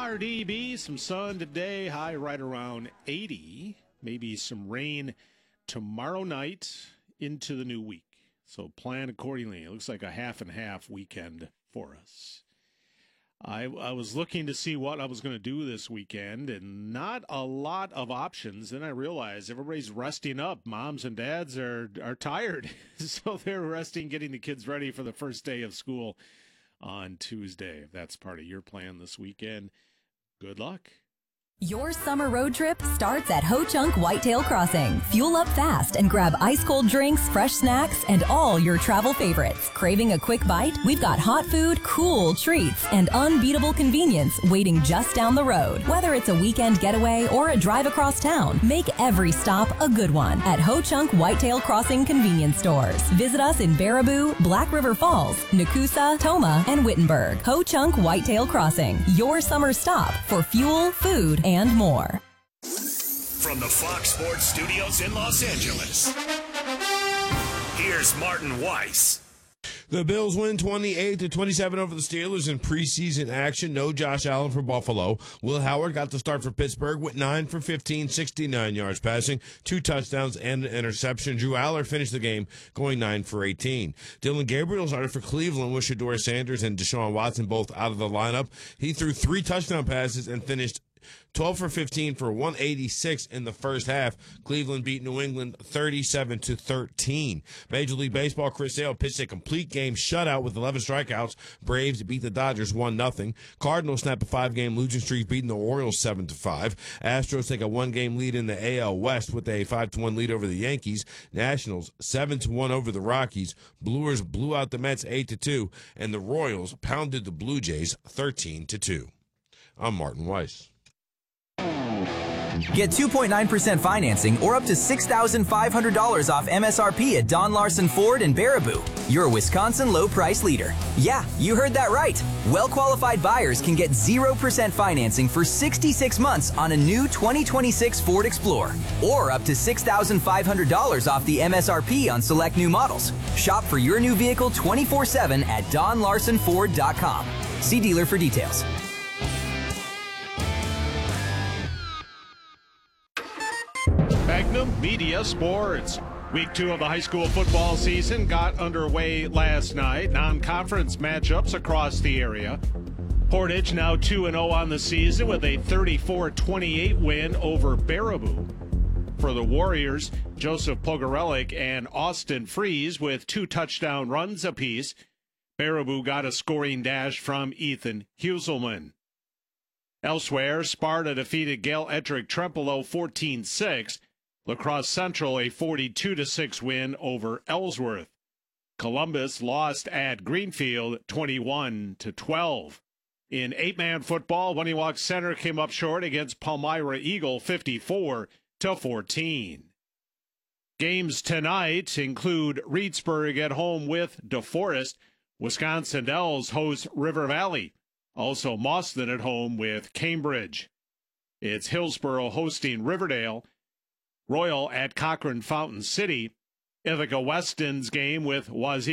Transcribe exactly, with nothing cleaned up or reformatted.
R D B, some sun today, high right around eighty. Maybe some rain tomorrow night into the new week. So plan accordingly. It looks like a half and half weekend for us. I, I was looking to see what I was going to do this weekend, and not a lot of options. Then I realized everybody's resting up. Moms and dads are, are tired, so they're resting, getting the kids ready for the first day of school on Tuesday. If that's part of your plan this weekend, good luck. Your summer road trip starts at Ho Chunk Whitetail Crossing. Fuel up fast and grab ice-cold drinks, fresh snacks, and all your travel favorites. Craving a quick bite? We've got hot food, cool treats, and unbeatable convenience waiting just down the road. Whether it's a weekend getaway or a drive across town, make every stop a good one at Ho Chunk Whitetail Crossing convenience stores. Visit us in Baraboo, Black River Falls, Nakusa, Toma, and Wittenberg. Ho Chunk Whitetail Crossing, your summer stop for fuel, food, and more. From the Fox Sports Studios in Los Angeles, here's Martin Weiss. The Bills win twenty-eight to twenty-seven over the Steelers in preseason action. No Josh Allen for Buffalo. Will Howard got the start for Pittsburgh with nine for fifteen, sixty-nine yards passing, two touchdowns and an interception. Drew Aller finished the game going nine for eighteen. Dylan Gabriel started for Cleveland with Shedeur Sanders and Deshaun Watson both out of the lineup. He threw three touchdown passes and finished twelve for fifteen for one eighty-six in the first half. Cleveland beat New England thirty-seven to thirteen. Major League Baseball, Chris Sale pitched a complete game shutout with eleven strikeouts. Braves beat the Dodgers one nothing. Cardinals snap a five-game losing streak, beating the Orioles seven to five. Astros take a one-game lead in the A L West with a five to one lead over the Yankees. Nationals seven to one over the Rockies. Brewers blew out the Mets eight to two, and the Royals pounded the Blue Jays thirteen to two. I'm Martin Weiss. Get two point nine percent financing or up to six thousand five hundred dollars off M S R P at Don Larson Ford in Baraboo, your Wisconsin low-price leader. Yeah, you heard that right. Well-qualified buyers can get zero percent financing for sixty-six months on a new twenty twenty-six Ford Explorer, or up to six thousand five hundred dollars off the M S R P on select new models. Shop for your new vehicle twenty-four seven at don larson ford dot com. See dealer for details. Magnum Media Sports. Week two of the high school football season got underway last night. Non-conference matchups across the area. Portage now two and oh on the season with a thirty-four twenty-eight win over Baraboo. For the Warriors, Joseph Pogorelic and Austin Freeze with two touchdown runs apiece. Baraboo got a scoring dash from Ethan Huselman. Elsewhere, Sparta defeated Gale Ettrick Trempealeau fourteen six. La Crosse Central a forty-two to six win over Ellsworth. Columbus lost at Greenfield twenty-one to twelve. In eight-man football, Winniwalk Center came up short against Palmyra Eagle fifty-four to fourteen. Games tonight include Reedsburg at home with DeForest. Wisconsin Dells hosts River Valley. Also Mauston at home with Cambridge. It's Hillsboro hosting Riverdale. Royal at Cochrane Fountain City. Ithaca Weston's game with Wazee